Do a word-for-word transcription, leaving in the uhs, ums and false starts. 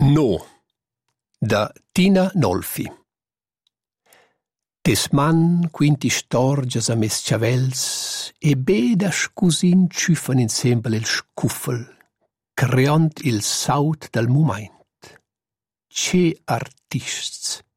No, da Tina Nolfi. Tes man quinti storgias a mes chavels e beda scusin ciuffan insembel il scuffel, creont il saut dal mumaint. Che artists!